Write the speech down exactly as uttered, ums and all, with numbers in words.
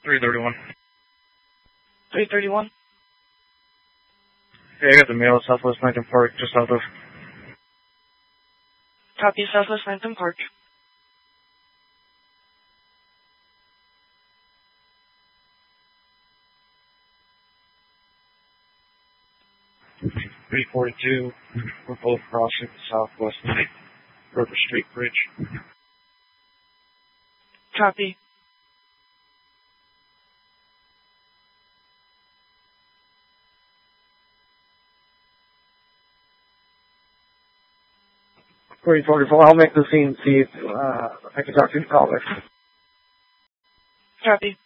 three thirty-one. three thirty-one? Yeah, I got the mail at Southwest Langton Park, just south of. Copy, Southwest Langton Park. three forty-two. We're both crossing the Southwest Night River Street Bridge. Copy. three forty-four, I'll make the scene, see if uh, I can talk to the caller. Copy.